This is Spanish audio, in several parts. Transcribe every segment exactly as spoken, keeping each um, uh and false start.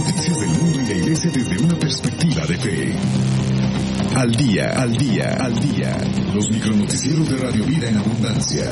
noticias del mundo y la iglesia desde una perspectiva de fe. Al día, al día, al día. Los micronoticieros de Radio Vida en Abundancia.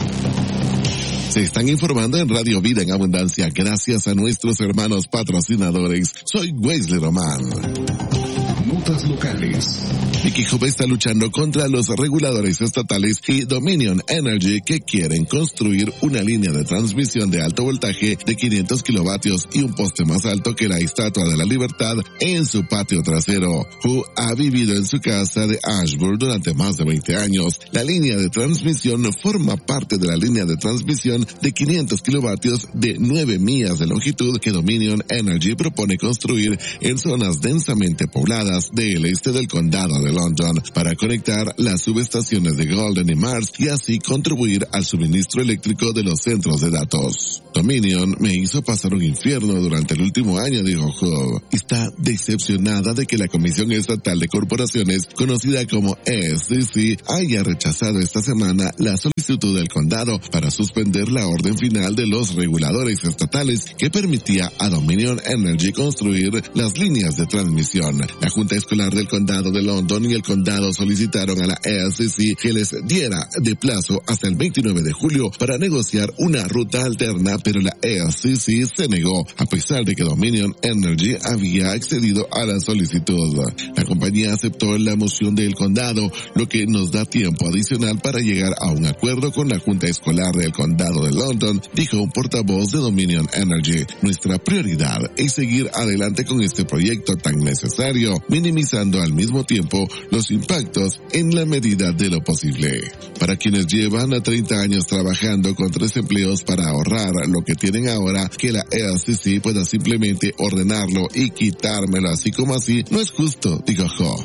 Se están informando en Radio Vida en Abundancia gracias a nuestros hermanos patrocinadores. Soy Wesley Román. Notas locales. Equijob está luchando contra los reguladores estatales y Dominion Energy que quieren construir una línea de transmisión de alto voltaje de quinientos kilovatios y un poste más alto que la Estatua de la Libertad en su patio trasero. Hu ha vivido en su casa de Ashburn durante más de veinte años. La línea de transmisión forma parte de la línea de transmisión de quinientos kilovatios de nueve millas de longitud que Dominion Energy propone construir en zonas densamente pobladas del este del condado de London para conectar las subestaciones de Golden y Mars y así contribuir al suministro eléctrico de los centros de datos. Dominion me hizo pasar un infierno durante el último año, dijo Job. Está decepcionada de que la Comisión Estatal de Corporaciones, conocida como E S C, haya rechazado esta semana la solicitud del condado para suspender la orden final de los reguladores estatales que permitía a Dominion Energy construir las líneas de transmisión. La Junta Escolar del Condado de London y el condado solicitaron a la E S C que les diera de plazo hasta el veintinueve de julio para negociar una ruta alterna, pero la E S C se negó, a pesar de que Dominion Energy había accedido a la solicitud. La compañía aceptó la moción del condado, lo que nos da tiempo adicional para llegar a un acuerdo con la Junta Escolar del Condado de London, dijo un portavoz de Dominion Energy. Nuestra prioridad es seguir adelante con este proyecto tan necesario, minimizando al mismo tiempo los impactos en la medida de lo posible. Para quienes llevan a treinta años trabajando con tres empleos para ahorrar lo que tienen ahora, que la E S C pueda simplemente ordenarlo y quitármelo así como así, no es justo, dijo Ho.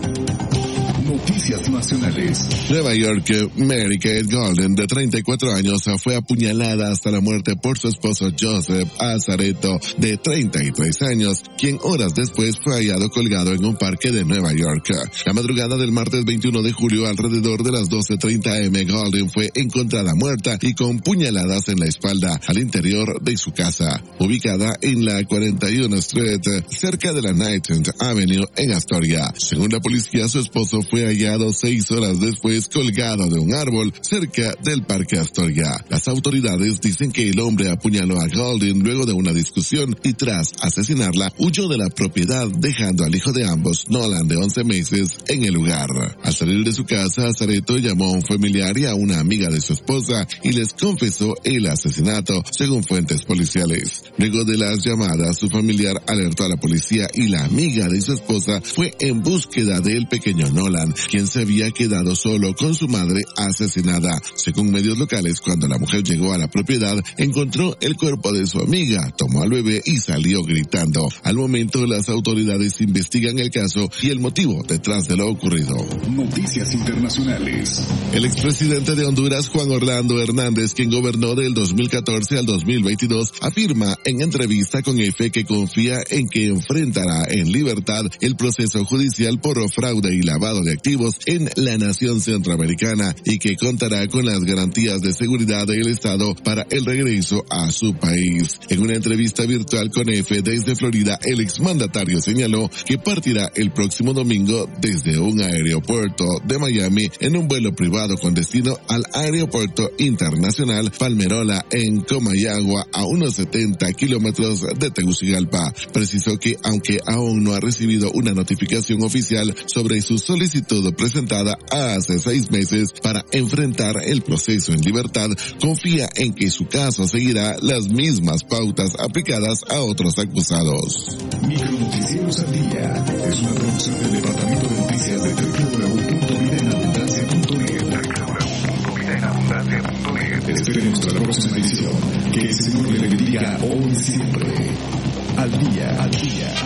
Noticias nacionales. Nueva York, Mary Kate Golden, de treinta y cuatro años, fue apuñalada hasta la muerte por su esposo Joseph Azaretto, de treinta y tres años, quien horas después fue hallado colgado en un parque de Nueva York. La madrugada del martes veintiuno de julio, alrededor de las doce treinta eme, Golden fue encontrada muerta y con puñaladas en la espalda al interior de su casa, ubicada en la cuarenta y uno Street, cerca de la nineteenth Avenue en Astoria. Según la policía, su esposo fue hallado seis horas después colgado de un árbol cerca del Parque Astoria. Las autoridades dicen que el hombre apuñaló a Golden luego de una discusión y tras asesinarla huyó de la propiedad dejando al hijo de ambos, Nolan, de once meses, en el lugar. Al salir de su casa, Azaretto llamó a un familiar y a una amiga de su esposa y les confesó el asesinato, según fuentes policiales. Luego de las llamadas, su familiar alertó a la policía y la amiga de su esposa fue en búsqueda del pequeño Nolan, quien se había quedado solo con su madre asesinada. Según medios locales, cuando la mujer llegó a la propiedad, encontró el cuerpo de su amiga, tomó al bebé y salió gritando. Al momento, las autoridades investigan el caso y el motivo detrás de lo ocurrido. Noticias internacionales. El expresidente de Honduras, Juan Orlando Hernández, quien gobernó del dos mil catorce al dos mil veintidós, afirma en entrevista con EFE que confía en que enfrentará en libertad el proceso judicial por fraude y lavado de activos en la nación centroamericana y que contará con las garantías de seguridad del Estado para el regreso a su país. En una entrevista virtual con EFE desde Florida, el exmandatario señaló que partirá el próximo domingo desde un aeropuerto de Miami en un vuelo privado con destino al Aeropuerto Internacional Palmerola en Comayagua, a unos setenta kilómetros de Tegucigalpa. Precisó que aunque aún no ha recibido una notificación oficial sobre su solicitud presentada hace seis meses para enfrentar el proceso en libertad, confía en que su caso seguirá las mismas pautas aplicadas a otros acusados. Micronoticieros al día es una producción del Departamento de Noticias de doble u doble u doble u punto vida en abundancia punto net. doble u doble u doble u punto vida en abundancia punto net. Esperemos la próxima edición. Que el Señor le bendiga hoy y siempre. Al día, al día, al día.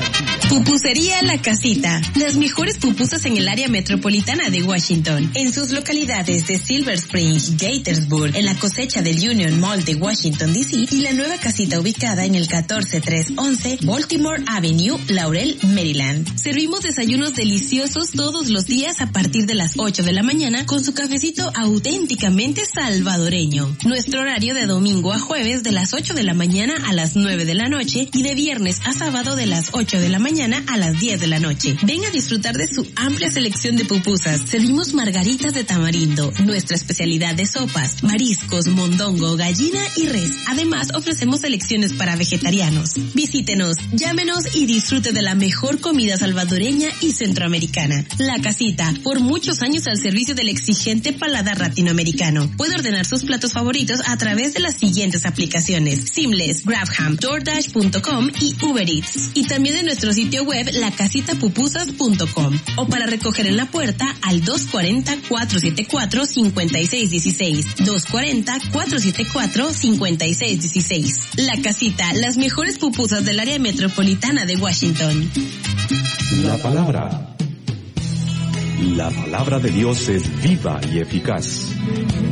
Pupusería La Casita. Las mejores pupusas en el área metropolitana de Washington. En sus localidades de Silver Spring, Gaithersburg, en la cosecha del Union Mall de Washington, D C y la nueva casita ubicada en el catorce trescientos once Baltimore Avenue, Laurel, Maryland. Servimos desayunos deliciosos todos los días a partir de las ocho de la mañana con su cafecito auténticamente salvadoreño. Nuestro horario de domingo a jueves de las ocho de la mañana a las nueve de la noche y de viernes a sábado de las ocho de la mañana a las diez de la noche. Ven a disfrutar de su amplia selección de pupusas. Servimos margaritas de tamarindo, nuestra especialidad de sopas, mariscos, mondongo, gallina y res. Además, ofrecemos selecciones para vegetarianos. Visítenos, llámenos y disfrute de la mejor comida salvadoreña y centroamericana. La Casita, por muchos años al servicio del exigente paladar latinoamericano. Puede ordenar sus platos favoritos a través de las siguientes aplicaciones: Seamless, Grabham, DoorDash punto com y Uber Eats. Y también en nuestro sitio web la casita pupusas punto com o para recoger en la puerta al dos cuatro cero, cuatro siete cuatro, cinco seis uno seis, dos cuatro cero, cuatro siete cuatro, cinco seis uno seis. La Casita, las mejores pupusas del área metropolitana de Washington. La palabra. La palabra de Dios es viva y eficaz.